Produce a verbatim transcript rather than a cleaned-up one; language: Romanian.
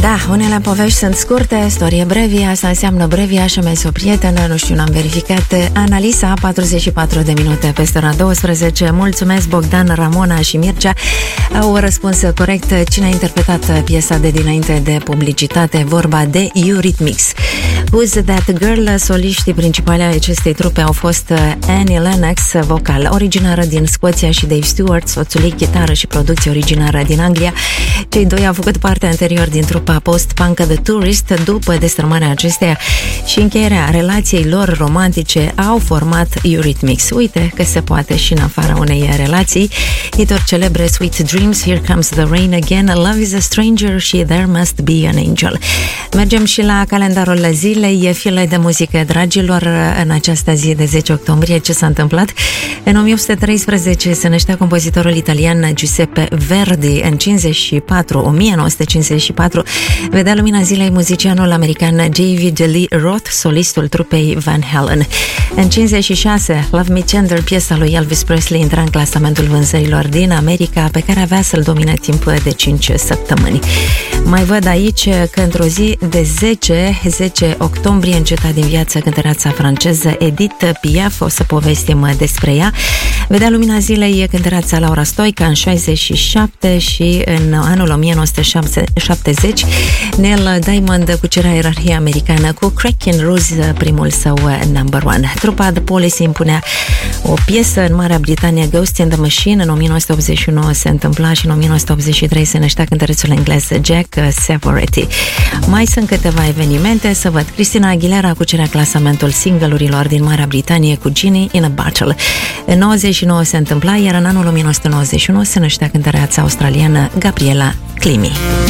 Da, unele povești sunt scurte, storie brevi, asta înseamnă brevi, așa mi-ai o prietenă, nu știu, n-am verificat. Analisa, patruzeci și patru de minute peste ora douăsprezece. Mulțumesc, Bogdan, Ramona și Mircea au răspuns corect. Cine a interpretat piesa de dinainte de publicitate? Vorba de Eurythmics. Who's That Girl? Soliștii principale ai acestei trupe au fost Annie Lennox, vocal originară din Scoția, și Dave Stewart, soțul, chitară și producție originară din Anglia. Cei doi au făcut parte anterior din trupa post-punk The Tourist. După destrămarea acesteia și încheierea relației lor romantice, au format Eurythmics. Uite că se poate și în afara unei relații. Hituri celebre: Sweet Dreams, Here Comes the Rain Again, Love is a Stranger și There Must Be an Angel. Mergem și la calendarul zilei, file de muzică, dragilor. În această zi de zece octombrie, ce s-a întâmplat? În o mie opt sute treisprezece se năștea compozitorul italian Giuseppe Verdi. În cincizeci și patru, o mie nouă sute cincizeci și patru, vedea lumina zilei muzicianul american David Lee Roth, solistul trupei Van Halen. În cincizeci și șase, Love Me Tender, piesa lui Elvis Presley, intra în clasamentul vânzărilor din America, pe care avea să-l domine timp de cinci săptămâni. Mai văd aici că într-o zi de zece, zece octombrie, înceta din viață cântăreața franceză Edith Piaf. O să povestim despre ea. Vedea lumina zilei cântăreața Laura Stoica în șaizeci și șapte și în anul o mie nouă sute șaptezeci Neil Diamond cucerea ierarhia americană cu Crackin' Rose, primul său number one. Trupa The Police impunea o piesă în Marea Britanie, Ghost in the Machine. În o mie nouă sute optzeci și nouă se întâmpla și în o mie nouă sute optzeci și trei se năștea cântărețul englez Jack Savoretti. Mai sunt câteva evenimente, să văd. Christina Aguilera cucerea clasamentul single-urilor din Marea Britanie cu Genie in a Bottle. În nouăzeci și nouă se întâmpla, iar în anul o mie nouă sute nouăzeci și unu se năștea cântăreața australiană Gabriela Climi.